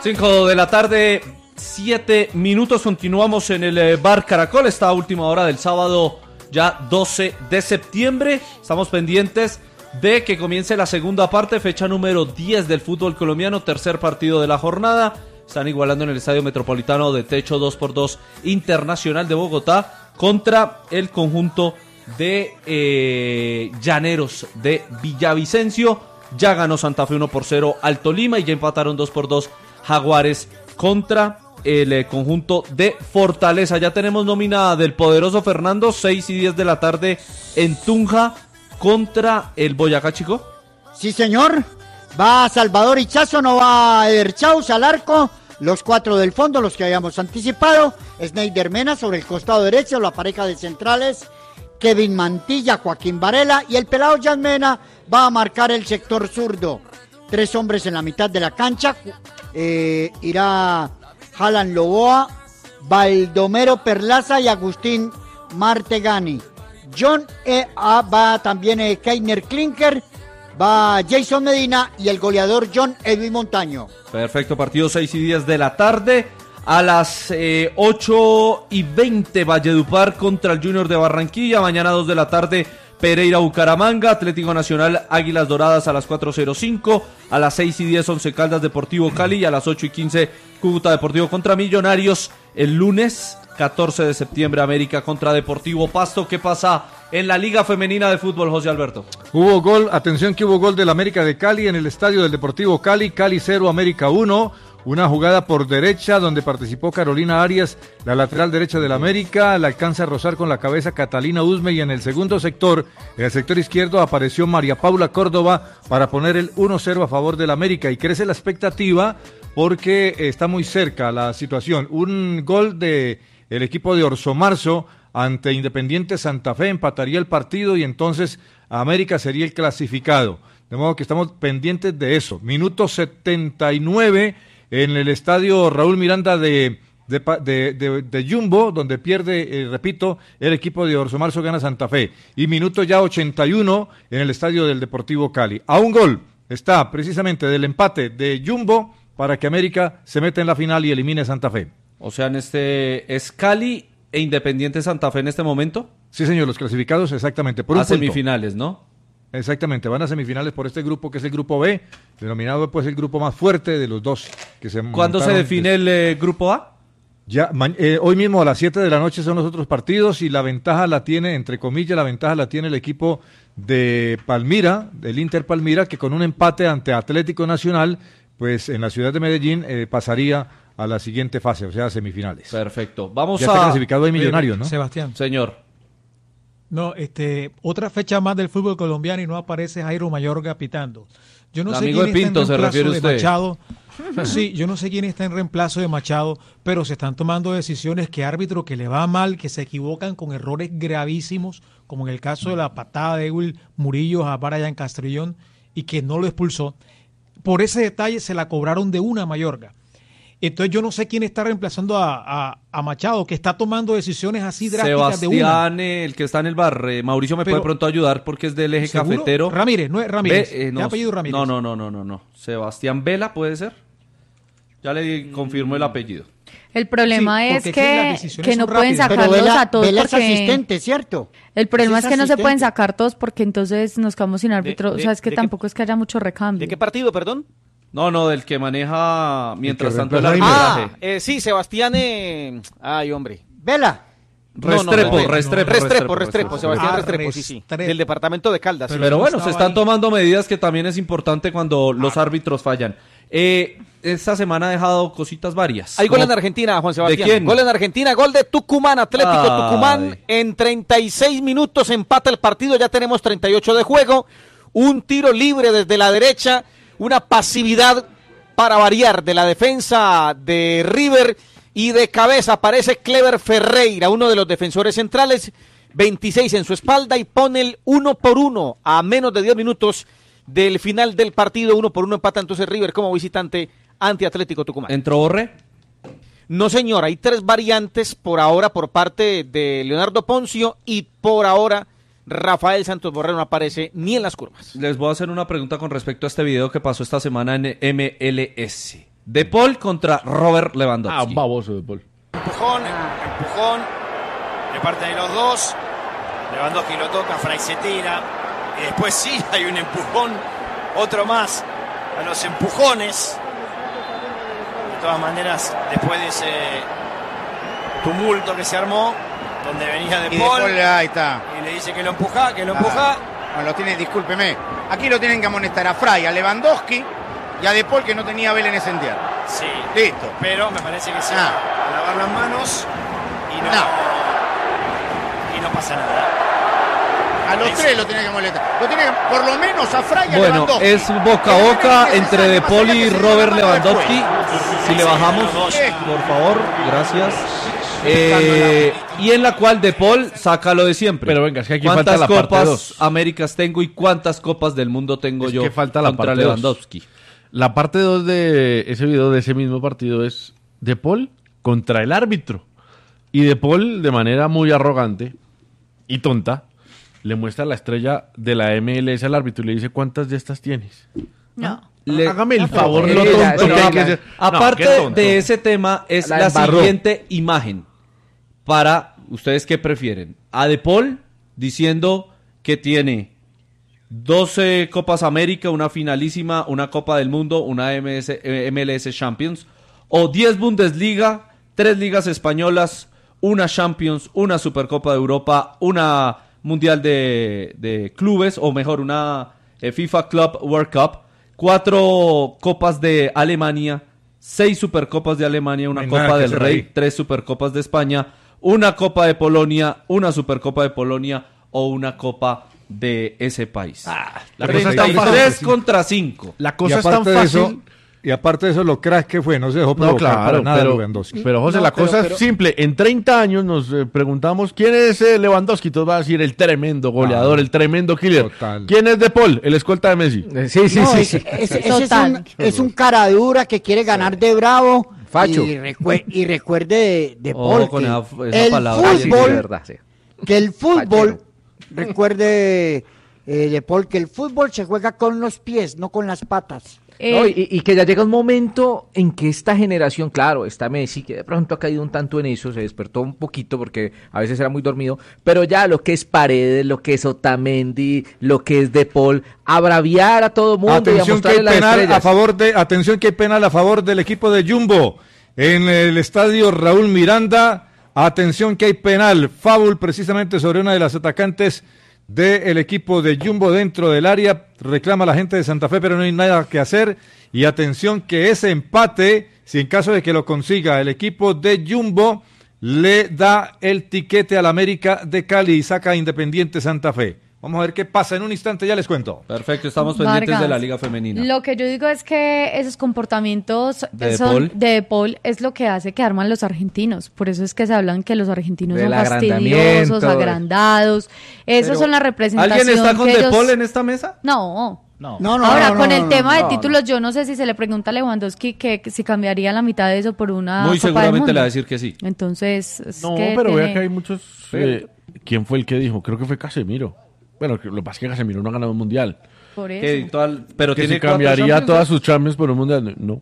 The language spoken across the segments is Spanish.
5 de la tarde, 7 minutos. Continuamos en el Bar Caracol, esta última hora del sábado, ya 12 de septiembre. Estamos pendientes de que comience la segunda parte, fecha número 10 del fútbol colombiano, tercer partido de la jornada. Están igualando en el Estadio Metropolitano de Techo 2x2 Internacional de Bogotá contra el conjunto de Llaneros de Villavicencio. Ya ganó Santa Fe 1-0 al Tolima y ya empataron 2-2 Jaguares contra el conjunto de Fortaleza. Ya tenemos nómina del poderoso Fernando, 6 y 10 de la tarde en Tunja contra el Boyacá Chico. Sí, señor. Va Salvador Ichazo, no va Eder Chaus al arco. Los 4 del fondo, los que habíamos anticipado. Sneider Mena sobre el costado derecho, la pareja de centrales. Kevin Mantilla, Joaquín Varela y el pelado Jan Mena va a marcar el sector zurdo. 3 hombres en la mitad de la cancha. Irá Alan Loboa, Baldomero Perlaza y Agustín Martegani. Va también Keiner Klinker, va Jason Medina y el goleador John Edwin Montaño. Perfecto, partido 6 y 10 de la tarde. A las 8 y 20 Valledupar contra el Junior de Barranquilla. Mañana 2 de la tarde Pereira Bucaramanga, Atlético Nacional Águilas Doradas a las 4:05. A las 6 y 10 Once Caldas Deportivo Cali y a las 8 y 15 Cúcuta Deportivo contra Millonarios. El lunes 14 de septiembre América contra Deportivo Pasto. ¿Qué pasa en la Liga Femenina de Fútbol, José Alberto? Hubo gol, atención que hubo gol del América de Cali en el estadio del Deportivo Cali. Cali 0, América 1. Una jugada por derecha donde participó Carolina Arias, la lateral derecha del América, la alcanza a rozar con la cabeza Catalina Usme y en el segundo sector, en el sector izquierdo, apareció María Paula Córdoba para poner el 1-0 a favor del América y crece la expectativa porque está muy cerca la situación. Un gol de el equipo de Orso Marzo ante Independiente Santa Fe empataría el partido y entonces América sería el clasificado. De modo que estamos pendientes de eso. Minuto 79 en el estadio Raúl Miranda de Jumbo, donde pierde, repito, el equipo de Orso Marzo gana Santa Fe. Y minuto ya 81 en el estadio del Deportivo Cali. A un gol está precisamente del empate de Jumbo para que América se meta en la final y elimine Santa Fe. O sea, ¿es Cali e Independiente Santa Fe en este momento? Sí, señor, los clasificados exactamente. Por un punto. Semifinales, ¿no? Exactamente, van a semifinales por este grupo que es el grupo B, denominado pues el grupo más fuerte de los dos. ¿Cuándo se define el grupo A? Ya, hoy mismo a las 7 de la noche son los otros partidos y la ventaja la tiene, entre comillas, la ventaja la tiene el equipo de Palmira, del Inter Palmira, que con un empate ante Atlético Nacional, pues en la ciudad de Medellín pasaría a la siguiente fase, o sea, semifinales. Perfecto. Ya está clasificado ahí Millonarios, ¿no? Sebastián. Señor. No, otra fecha más del fútbol colombiano y no aparece Jairo Mayorga pitando. Yo no sé amigo quién de Pinto, está en reemplazo se refiere de usted. Machado. Sí, yo no sé quién está en reemplazo de Machado, pero se están tomando decisiones que árbitros que le va mal, que se equivocan con errores gravísimos, como en el caso de la patada de Will Murillo a Brian Castrillón y que no lo expulsó. Por ese detalle se la cobraron de una a Mayorga. Entonces yo no sé quién está reemplazando a Machado, que está tomando decisiones así drásticas de una. Sebastián, el que está en el bar. Mauricio me puede pronto ayudar porque es del eje ¿seguro? cafetero. Ramírez, no es Ramírez. No, apellido Ramírez? No. Sebastián Vela, ¿puede ser? Ya le confirmó el apellido. El problema Sí, es que no pueden Pero sacarlos a todos Vela es porque asistente, ¿cierto? el problema Ese es que no se asistente. pueden sacar todos porque entonces nos quedamos sin árbitro. O sea, es que tampoco es que haya mucho recambio. ¿De qué partido, perdón? No, del que maneja mientras tanto el reemplaza a arbitraje. Sí, Sebastián. Ay, hombre. Vela. Restrepo, Sebastián Restrepo, sí. Del departamento de Caldas. Pero bueno, se están tomando medidas que también es importante cuando los árbitros fallan. Esta semana ha dejado cositas varias. Hay gol en Argentina, Juan Sebastián. ¿De quién? Gol en Argentina, gol de Tucumán, Atlético Tucumán. En 36 minutos empata el partido, ya tenemos 38 de juego. Un tiro libre desde la derecha, una pasividad para variar de la defensa de River y de cabeza aparece Clever Ferreira, uno de los defensores centrales, 26 en su espalda y pone el 1-1 a menos de 10 minutos del final del partido. 1-1 empata entonces River como visitante ante Atlético Tucumán. ¿Entró Borré? No, señor, hay 3 variantes por ahora por parte de Leonardo Poncio y por ahora Rafael Santos Borré no aparece ni en las curvas. Les voy a hacer una pregunta con respecto a este video que pasó esta semana en MLS. De Paul contra Robert Lewandowski. Un baboso De Paul. Empujón de parte de los dos. Lewandowski lo toca, Fray se tira. Y después sí hay un empujón, otro más a los empujones. De todas maneras, después de ese tumulto que se armó, donde venía De Paul, ahí está. Y le dice que lo empuja, Bueno, lo tiene, discúlpeme. Aquí lo tienen que amonestar a Fray, a Lewandowski y a De Paul, que no tenía vela en ese entierro. Sí. Listo. Pero me parece que se va a lavar las manos y no pasa nada. A los tres lo tiene que molestar. Lo tiene que, por lo menos a Fray y a Bueno, Lewandowski. es boca a boca entre De Paul y Robert Lewandowski. Si le bajamos, por favor, gracias. Y en la cual De Paul saca lo de siempre. Pero venga, es que aquí ¿cuántas falta la parte copas 2? Américas tengo y cuántas copas del mundo tengo yo que falta la contra parte Lewandowski? 2. La parte 2 de ese video, de ese mismo partido, es De Paul contra el árbitro. Y De Paul, de manera muy arrogante y tonta, le muestra la estrella de la MLS al árbitro y le dice: ¿cuántas de estas tienes? No. Hágame el favor, no lo tonto tonto que que hay que es. Aparte de ese tema, es la embarró. siguiente imagen. Para ustedes, ¿qué prefieren? A De Paul diciendo que tiene 12 Copas América, una finalísima, una Copa del Mundo, una MLS Champions, o 10 Bundesliga, 3 ligas españolas, una Champions, una Supercopa de Europa, una Mundial de Clubes, o mejor, una FIFA Club World Cup, 4 Copas de Alemania, 6 Supercopas de Alemania, una Copa del Rey, 3 Supercopas de España, una Copa de Polonia, una Supercopa de Polonia o una Copa de ese país. La cosa es tan 33 fácil. contra 5. La cosa es tan fácil. Y aparte de eso, lo crack que fue, no se dejó provocar para nada Lewandowski. Pero José, la cosa es simple. En 30 años nos preguntamos quién es Lewandowski. Todos van a decir el tremendo goleador, el tremendo killer. Total. ¿Quién es De Paul? El escolta de Messi. Es un cara dura que quiere ganar de bravo. Facho. Y recuerde de Paul con que esa palabra. que el fútbol, recuerde de Paul, que el fútbol se juega con los pies, no con las patas. No, y que ya llega un momento en que esta generación, claro, está Messi, que de pronto ha caído un tanto en eso, se despertó un poquito porque a veces era muy dormido, pero ya lo que es Paredes, lo que es Otamendi, lo que es De Paul, a braviar a todo mundo. Atención, y a que hay mostrarle las penal estrellas. atención que hay penal a favor del equipo de Jumbo en el estadio Raúl Miranda. Atención que hay penal, foul precisamente sobre una de las atacantes del equipo de Jumbo dentro del área. Reclama la gente de Santa Fe, pero no hay nada que hacer. Y atención que ese empate, si en caso de que lo consiga el equipo de Jumbo, le da el tiquete al América de Cali y saca a Independiente Santa Fe. Vamos a ver qué pasa en un instante, ya les cuento. Perfecto, estamos pendientes Vargas, de la Liga Femenina. Lo que yo digo es que esos comportamientos de De Paul es lo que hace que arman los argentinos. Por eso es que se hablan que los argentinos Del son fastidiosos, agrandados. Esos son la representación. ¿Alguien está con que De ellos... Paul en esta mesa? No. No, Ahora, con el tema de no, títulos, yo no sé si se le pregunta a Lewandowski que si cambiaría la mitad de eso por una Muy Copa del seguramente Mundo. le va a decir que sí. Entonces, es No, que pero tiene- vea que hay muchos... ¿Quién fue el que dijo? Creo que fue Casemiro. Bueno, lo que pasa es que Casemiro no ha ganado un mundial. Por eso. Pero Que tiene si 4 cambiaría Champions, todas ¿no? sus Champions por un mundial. No.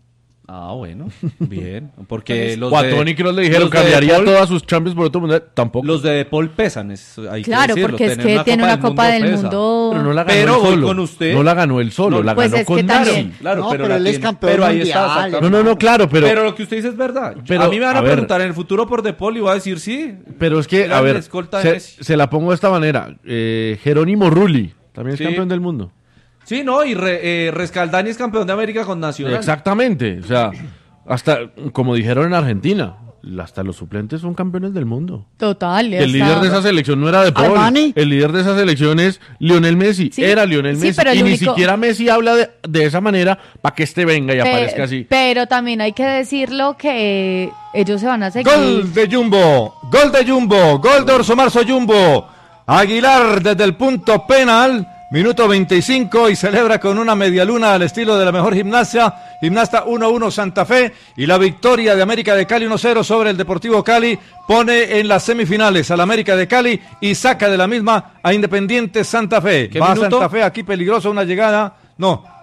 Ah, bueno, bien. Porque los O a de Toni Kroos le dijeron los de cambiaría De Paul- todas sus Champions por otro mundial. Tampoco. Los de De Paul pesan, hay que Claro, decirlo, porque es tener que tiene una Copa del pesa. Mundo. Pero no la ganó Pero él voy solo. con usted. No la ganó él solo, No, la pues ganó es que con también- Messi. Claro, No, pero pero la él es tiene. campeón Pero ahí mundial, está, exactamente. No, no, no, claro, Pero lo que usted dice es verdad. Pero, a mí me van a a ver. preguntar en el futuro por De Paul y voy a decir sí. Pero es que, Era a el ver, escolta de Messi. se la pongo de esta manera. Jerónimo Rulli, también es Sí. campeón del mundo. Sí, no, y Rescaldani es campeón de América con Nacional. Exactamente. O sea, hasta, como dijeron en Argentina, hasta los suplentes son campeones del mundo. Total. El líder de esa selección no era De Paul. Armani. El líder de esa selección es Lionel Messi. Sí. Era Lionel Sí, Messi. pero el Y ni único- siquiera Messi habla de esa manera para que este venga y aparezca así. Pero también hay que decirlo que ellos se van a seguir. Gol de Jumbo, gol de Orso Marzo Jumbo. Aguilar desde el punto penal, minuto 25 y celebra con una medialuna al estilo de la mejor gimnasta 1-1 Santa Fe y la victoria de América de Cali 1-0 sobre el Deportivo Cali pone en las semifinales al América de Cali y saca de la misma a Independiente Santa Fe. ¿Qué Va a minuto? Santa Fe, aquí peligroso una llegada, no,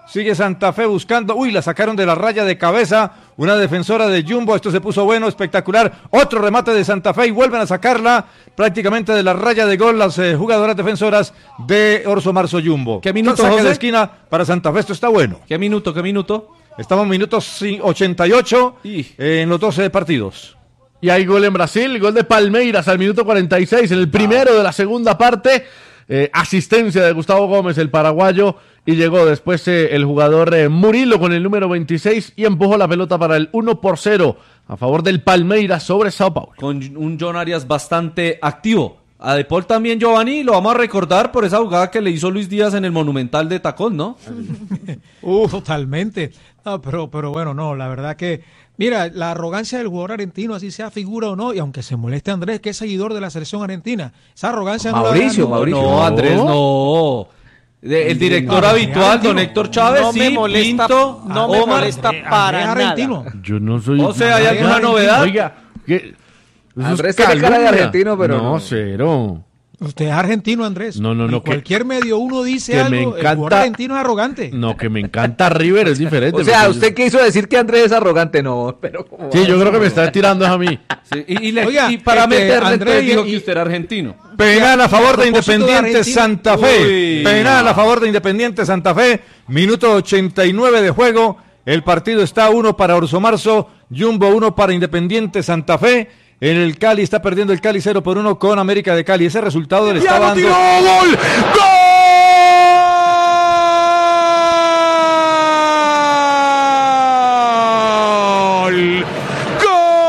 Sigue Santa Fe buscando. Uy, la sacaron de la raya de cabeza. Una defensora de Jumbo. Esto se puso bueno, espectacular. Otro remate de Santa Fe y vuelven a sacarla prácticamente de la raya de gol las jugadoras defensoras de Orso Marzo Jumbo. ¿Qué minuto, saque José? de esquina para Santa Fe. Esto está bueno. ¿Qué minuto? Estamos en minutos 88 en los 12 partidos. Y hay gol en Brasil, gol de Palmeiras al minuto 46, en el primero de la segunda parte. Asistencia de Gustavo Gómez, el paraguayo, y llegó después el jugador Murilo con el número 26 y empujó la pelota para el 1-0 a favor del Palmeiras sobre Sao Paulo. Con un John Arias bastante activo. A De Paul también, Giovanni, lo vamos a recordar por esa jugada que le hizo Luis Díaz en el Monumental de Tacón, ¿no? Totalmente. No, pero bueno, no, la verdad que, mira, la arrogancia del jugador argentino, así sea figura o no, y aunque se moleste Andrés, que es seguidor de la selección argentina, esa arrogancia Mauricio. No, Andrés, no. El director habitual, don Héctor Chávez, no sí, me molesta, Pinto, no me molesta para nada. Argentino. Yo no soy... O sea, ¿hay alguna novedad? Oiga, ¿qué? Andrés tiene cara de argentino, pero no, cero. Usted es argentino, Andrés. No, en cualquier medio uno dice que algo, me el encanta, jugador argentino es arrogante. No, que me encanta River, es diferente. O sea, usted quiso decir que Andrés es arrogante, no, pero... Sí, yo creo que me está tirando a mí. Sí, y Oiga, para meterle, Andrés dijo que usted era argentino. Penal a favor de propósito de Independiente Argentina. Santa Fe. Uy. Penal a favor de Independiente Santa Fe. Minuto 89 de juego. El partido está 1 para Orso Marzo, Jumbo 1 para Independiente Santa Fe. En el Cali está perdiendo el Cali 0-1 con América de Cali. Ese resultado le está dando... ¡Gol! ¡Gol!